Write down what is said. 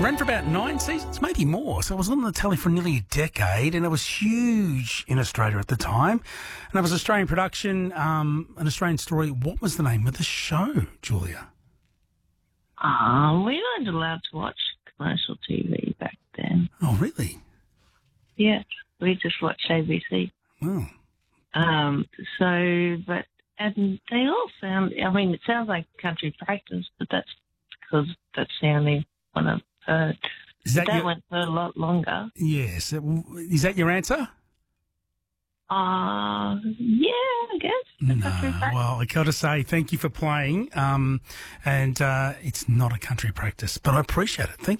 ran for about 9 seasons, maybe more. So I was on the telly for nearly a decade, and it was huge in Australia at the time. And it was Australian production, an Australian story. What was the name of the show, Julia? We weren't allowed to watch commercial TV back then. Oh, really? Yeah, we just watched ABC. Wow. And they all sound, I mean, it sounds like country practice, but that's because that's the only one I've heard. That went for a lot longer. Yes. Is that your answer? Yeah, I guess. No. Well, I got to say thank you for playing. And it's not a country practice, but I appreciate it. Thank you.